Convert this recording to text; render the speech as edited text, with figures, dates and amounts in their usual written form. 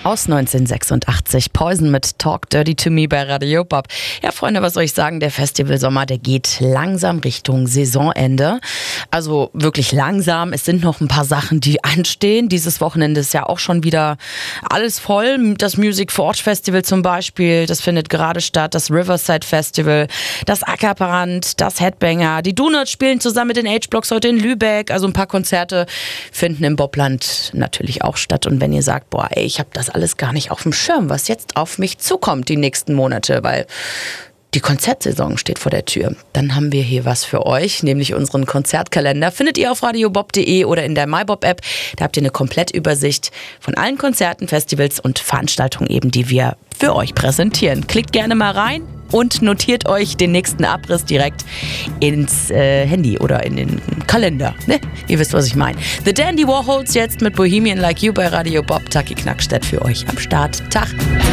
Aus 1986, Poison mit Talk Dirty to Me bei Radio Bob. Ja, Freunde, was soll ich sagen, der Festivalsommer, der geht langsam Richtung Saisonende. Also wirklich langsam, es sind noch ein paar Sachen, die anstehen. Dieses Wochenende ist ja auch schon wieder alles voll. Das Music Forge Festival zum Beispiel, das findet gerade statt. Das Riverside Festival, das Ackerbrand, das Headbanger. Die Donuts spielen zusammen mit den H-Blocks heute in Lübeck. Also ein paar Konzerte finden im Bobland natürlich auch statt. Und wenn ihr sagt, boah, ey, ich habe das alles gar nicht auf dem Schirm, was jetzt auf mich zukommt die nächsten Monate, weil die Konzertsaison steht vor der Tür. Dann haben wir hier was für euch, nämlich unseren Konzertkalender. Findet ihr auf radiobob.de oder in der MyBob-App. Da habt ihr eine Komplettübersicht von allen Konzerten, Festivals und Veranstaltungen eben, die wir für euch präsentieren. Klickt gerne mal rein und notiert euch den nächsten Abriss direkt ins Handy oder in den Kalender. Ne? Ihr wisst, was ich meine. The Dandy Warhols jetzt mit Bohemian Like You bei Radio Bob. Taki Knackstedt für euch am Start. Tag.